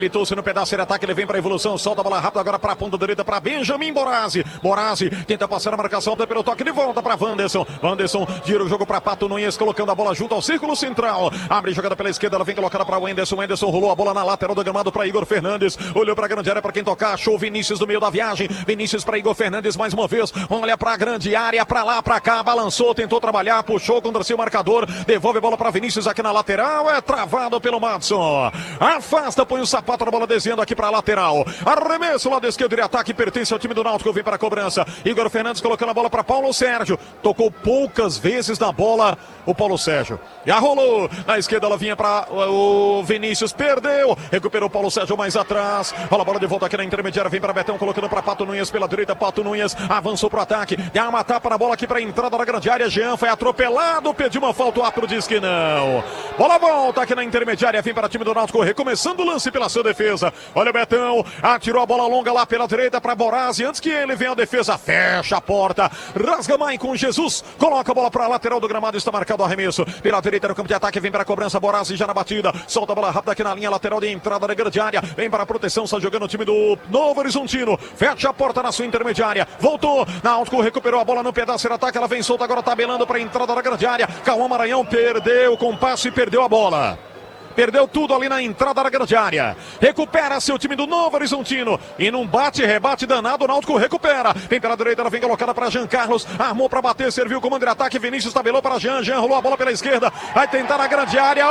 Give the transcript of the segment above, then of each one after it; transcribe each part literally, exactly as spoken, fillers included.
Habilitou-se no pedaço de ataque, ele vem para a evolução, solta a bola rápida agora para a ponta direita para Benjamin Borazzi. Borazzi tenta passar a marcação pelo toque de volta para Wanderson. Wanderson gira o jogo para Pato Nunes, colocando a bola junto ao círculo central. Abre jogada pela esquerda, ela vem colocada para Wenderson. Wenderson rolou a bola na lateral do gramado para Igor Fernandes. Olhou para a grande área para quem tocar, achou Vinícius no meio da viagem. Vinícius para Igor Fernandes mais uma vez. Olha para a grande área, para lá, para cá, balançou, tentou trabalhar, puxou contra seu marcador. Devolve a bola para Vinícius aqui na lateral. É travado pelo Madson. Afasta, põe o sapato na bola, desviando aqui para a lateral. Arremesso lado esquerdo de ataque, pertence ao time do Náutico, vem para a cobrança. Igor Fernandes colocando a bola para Paulo Sérgio. Tocou poucas vezes na bola o Paulo Sérgio. Já rolou. Na esquerda ela vinha para o Vinícius, perdeu. Recuperou o Paulo Sérgio mais atrás. Rola a bola de volta aqui na intermediária, vem para Betão, colocando para Pato Nunes pela direita. Pato Nunes avançou para o ataque. Dá uma tapa na bola aqui para a entrada da grande área. Jean foi atropelado, pediu uma falta, o árbitro diz que não. Bola volta aqui na intermediária, vem para o time do Náutico, recomeçando o lance pela sua defesa. Olha o Betão, atirou a bola longa lá pela direita para Borazzi. Antes que ele venha a defesa, fecha a porta. Rasga Maicon Jesus, coloca a bola para a lateral do gramado, está marcado o arremesso. Pela direita no campo de ataque, vem para a cobrança. Borazzi já na batida, solta a bola rápida aqui na linha lateral de entrada da grande área. Vem para a proteção, está jogando o time do Novo Horizontino. Fecha a porta na sua intermediária. Voltou, Náutico recuperou a bola no pedaço de ataque. Ela vem solta agora, tabelando para a entrada da grande área. Cauã Maranhão perdeu o compasso e perdeu a bola. Perdeu tudo ali na entrada da grande área. Recupera seu time do Novo Horizontino. E num bate, rebate danado, o Náutico recupera. Vem pela direita, ela vem colocada para Jean Carlos. Armou para bater, serviu o comando de ataque. Vinícius tabelou para Jean. Jean rolou a bola pela esquerda. Vai tentar na grande área.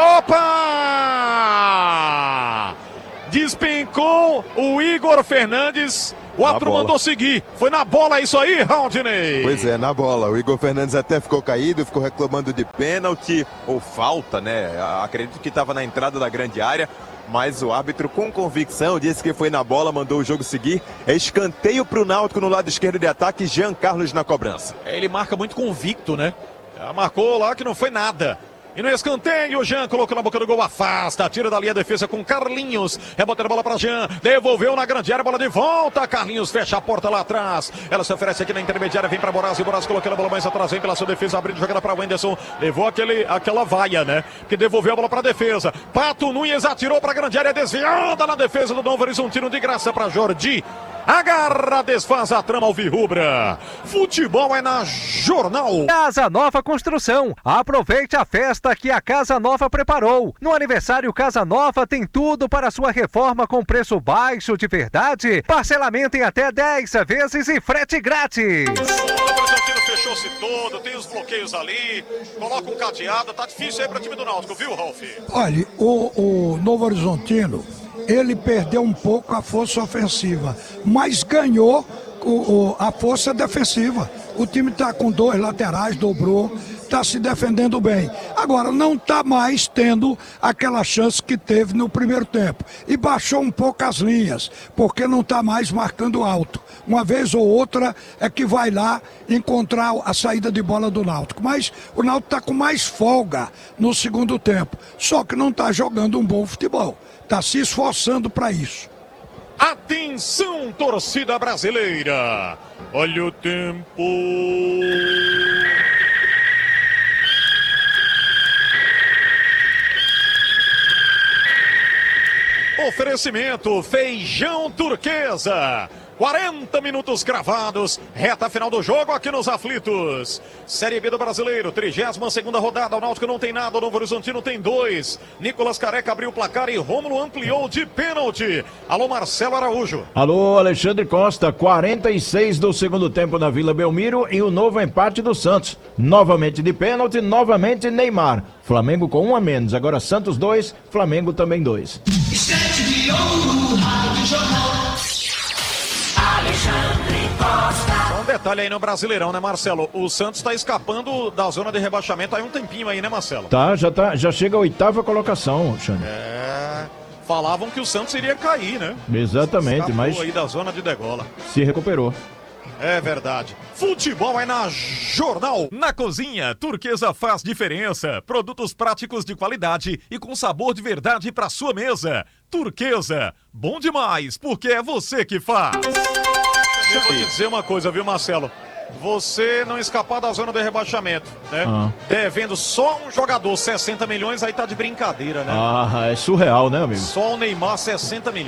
Opa! Despencou o Igor Fernandes. O árbitro mandou seguir. Foi na bola isso aí, Raudinei? Pois é, na bola. O Igor Fernandes até ficou caído, ficou reclamando de pênalti ou falta, né? Acredito que estava na entrada da grande área, mas o árbitro com convicção disse que foi na bola, mandou o jogo seguir. É escanteio para o Náutico no lado esquerdo de ataque, Jean Carlos na cobrança. Ele marca muito convicto, né? Já marcou lá que não foi nada. E no escanteio, o Jean colocou na boca do gol, afasta, tira da linha de defesa com Carlinhos, rebota a bola para Jean, devolveu na grande área, bola de volta, Carlinhos fecha a porta lá atrás, ela se oferece aqui na intermediária, vem para Borazzi, Borazzi colocando a bola mais atrás, vem pela sua defesa, abrindo jogada para Wenderson, levou aquele, aquela vaia, né, que devolveu a bola para a defesa, Pato Nunes atirou para a grande área, desviada na defesa do Novo Horizontino, de graça para Jordi. Agarra, desfaz a trama alvirrubra. Futebol é na Jornal. Casa Nova Construção. Aproveite a festa que a Casa Nova preparou. No aniversário Casa Nova tem tudo para sua reforma com preço baixo de verdade. Parcelamento em até dez vezes e frete grátis. O Horizontino fechou-se todo, tem os bloqueios ali. Coloca um cadeado, tá difícil aí para o time do Náutico, viu, Ralf? Olha, o, o Novo Horizontino, ele perdeu um pouco a força ofensiva, mas ganhou o, o, a força defensiva. O time está com dois laterais, dobrou, está se defendendo bem. Agora, não está mais tendo aquela chance que teve no primeiro tempo. E baixou um pouco as linhas, porque não está mais marcando alto. Uma vez ou outra é que vai lá encontrar a saída de bola do Náutico. Mas o Náutico está com mais folga no segundo tempo. Só que não está jogando um bom futebol. Está se esforçando para isso. Atenção, torcida brasileira. Olha o tempo. Oferecimento Feijão Turquesa. quarenta minutos gravados, reta final do jogo aqui nos Aflitos. Série B do Brasileiro, trigésima segunda rodada, o Náutico não tem nada, o Novo Horizontino tem dois. Nicolas Careca abriu o placar e Rômulo ampliou de pênalti. Alô, Marcelo Araújo. Alô, Alexandre Costa, quarenta e seis do segundo tempo na Vila Belmiro e o novo empate do Santos. Novamente de pênalti, novamente Neymar. Flamengo com um a menos, agora Santos dois, Flamengo também dois. Sete de ouro, Rádio Jornal. Só um detalhe aí no Brasileirão, né, Marcelo? O Santos está escapando da zona de rebaixamento há um tempinho aí, né, Marcelo? Tá, já, tá, já chega a oitava colocação, Xande. É, falavam que o Santos iria cair, né? Exatamente, Escapou mas aí da zona de degola. se recuperou. É verdade. Futebol é na Jornal. Na cozinha, Turquesa faz diferença. Produtos práticos de qualidade e com sabor de verdade para sua mesa. Turquesa, bom demais, porque é você que faz. Eu vou te dizer uma coisa, viu, Marcelo? Você não escapar da zona de rebaixamento, né? Ah. Devendo só um jogador sessenta milhões, aí tá de brincadeira, né? Ah, é surreal, né, amigo? Só o Neymar sessenta milhões.